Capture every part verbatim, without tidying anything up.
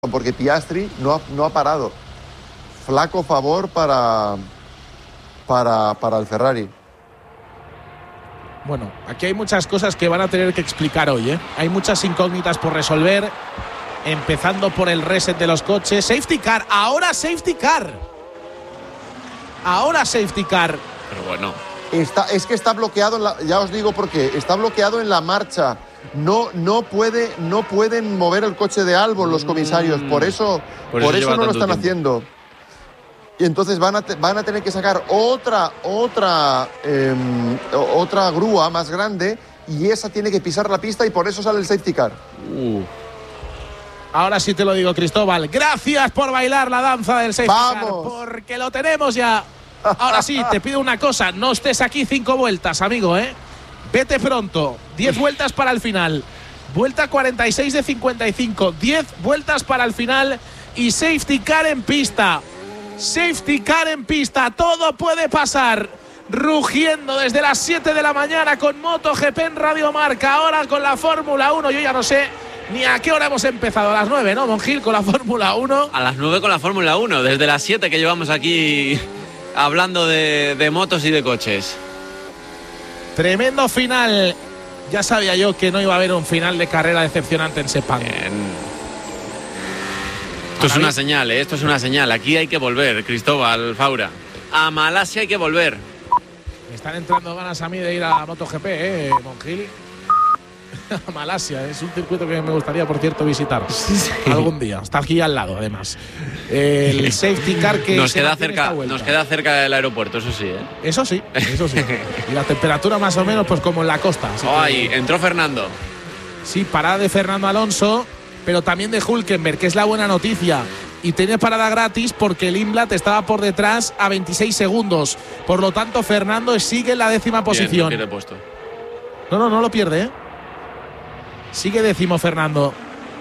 porque Piastri no ha, no ha parado. Flaco favor para, para, para el Ferrari. Bueno, aquí hay muchas cosas que van a tener que explicar hoy, ¿eh? Hay muchas incógnitas por resolver, empezando por el reset de los coches. Safety car, ahora safety car. Ahora safety car. Pero bueno. Está, es que está bloqueado, en la, ya os digo por qué, está bloqueado en la marcha. No, no, puede, no pueden mover el coche de Albon los comisarios, por eso, por por eso, eso no lo están tiempo. haciendo. Y entonces van a, te, van a tener que sacar otra, otra, eh, otra grúa más grande y esa tiene que pisar la pista y por eso sale el safety car. Uh. Ahora sí te lo digo, Cristóbal. Gracias por bailar la danza del safety ¡Vamos! car, porque lo tenemos ya. Ahora sí, te pido una cosa, no estés aquí cinco vueltas, amigo, ¿eh? Vete pronto, diez vueltas para el final. Vuelta cuarenta y seis de cincuenta y cinco, diez vueltas para el final y safety car en pista. Safety car en pista, todo puede pasar. Rugiendo desde las siete de la mañana con MotoGP en Radio Marca, ahora con la Fórmula uno. Yo ya no sé ni a qué hora hemos empezado, a las nueve, ¿no, Monjil, con la Fórmula uno? A las nueve con la Fórmula uno, desde las siete que llevamos aquí hablando de, de motos y de coches. Tremendo final. Ya sabía yo que no iba a haber un final de carrera decepcionante en Sepang. Bien. Esto es una señal, ¿eh? Esto es una señal. Aquí hay que volver, Cristóbal, Faura. A Malasia hay que volver. Me están entrando ganas a mí de ir a MotoGP, ¿eh, Monjil? A Malasia, es un circuito que me gustaría, por cierto, visitar sí. algún día. Está aquí al lado, además. El safety car que nos se queda cerca, nos queda cerca del aeropuerto, eso sí, ¿eh? Eso sí, eso sí. Y la temperatura más o menos, pues como en la costa. Ay, que... entró Fernando. Sí, parada de Fernando Alonso, pero también de Hülkenberg, que es la buena noticia. Y tiene parada gratis porque el Imblat estaba por detrás a veintiséis segundos. Por lo tanto, Fernando sigue en la décima posición. Bien, no pierde puesto. No, no, no lo pierde, ¿eh? Sigue décimo Fernando.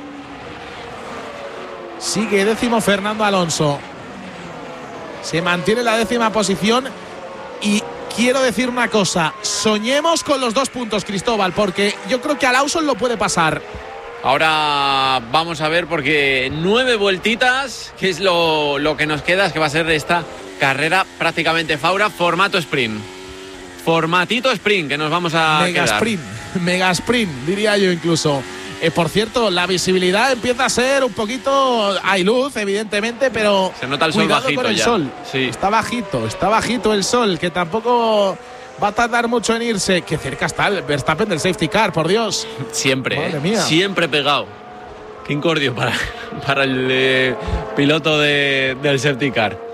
Sigue décimo Fernando Alonso. Se mantiene en la décima posición. Y quiero decir una cosa. Soñemos con los dos puntos, Cristóbal, porque yo creo que a Lawson lo puede pasar. Ahora vamos a ver, porque nueve vueltitas, que es lo, lo que nos queda, es que va a ser esta carrera prácticamente, Faura, formato sprint. Formatito sprint que nos vamos a Mega quedar. sprint, mega sprint, diría yo incluso. Eh, por cierto, la visibilidad empieza a ser un poquito... Hay luz, evidentemente, pero... Se nota el sol cuidado bajito con el ya. sol. Sí. Está bajito, está bajito el sol, que tampoco va a tardar mucho en irse. Qué cerca está el Verstappen del safety car, por Dios. Siempre, Madre eh, mía. siempre pegado. Qué incordio para, para el eh, piloto de, del safety car.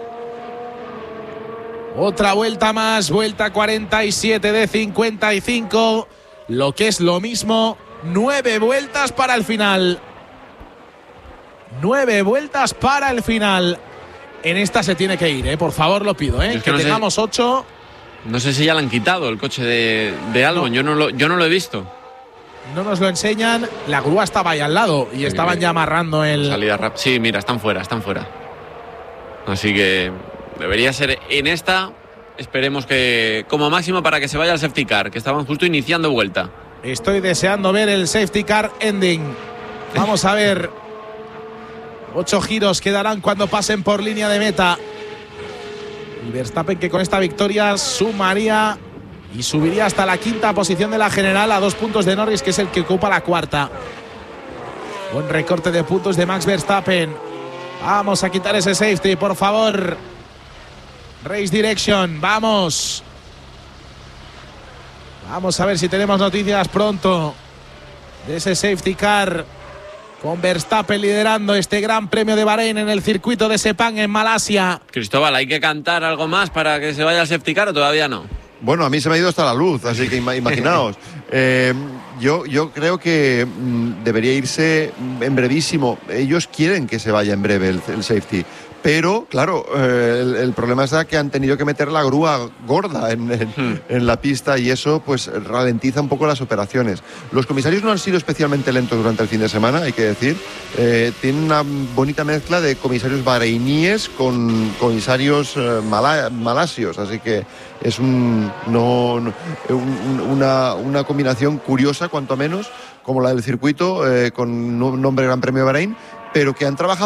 Otra vuelta más, vuelta cuarenta y siete de cincuenta y cinco. Lo que es lo mismo, nueve vueltas para el final. Nueve vueltas para el final. En esta se tiene que ir, ¿eh? Por favor, lo pido, ¿eh? Es que que no tengamos sé, ocho. No sé si ya le han quitado el coche de, de Albon. No. Yo, no lo, yo no lo he visto. No nos lo enseñan. La grúa estaba ahí al lado y sí, estaban ya amarrando el... Salida rápida. Sí, mira, están fuera, están fuera. Así que debería ser en esta. Esperemos que como máximo para que se vaya al safety car, que estaban justo iniciando vuelta. Estoy deseando ver el safety car ending. Vamos a ver. Ocho giros quedarán cuando pasen por línea de meta. Y Verstappen, que con esta victoria sumaría y subiría hasta la quinta posición de la general, a dos puntos de Norris, que es el que ocupa la cuarta. Buen recorte de puntos de Max Verstappen. Vamos a quitar ese safety, por favor. Race Direction, vamos. Vamos a ver si tenemos noticias pronto de ese safety car, con Verstappen liderando este Gran Premio de Bahrein en el circuito de Sepang en Malasia. Cristóbal, ¿hay que cantar algo más para que se vaya al safety car o todavía no? Bueno, a mí se me ha ido hasta la luz, así que imaginaos. eh, yo, yo creo que mm, debería irse en brevísimo. Ellos quieren que se vaya en breve el, el safety. Pero, claro, eh, el, el problema es que han tenido que meter la grúa gorda en, en, hmm. en la pista y eso pues ralentiza un poco las operaciones. Los comisarios no han sido especialmente lentos durante el fin de semana, hay que decir. Eh, tienen una bonita mezcla de comisarios bahreiníes con comisarios eh, mala, malasios, así que es un, no, no, un, una, una combinación curiosa, cuanto menos, como la del circuito, eh, con un nombre Gran Premio de Bahrein. pero que han trabajado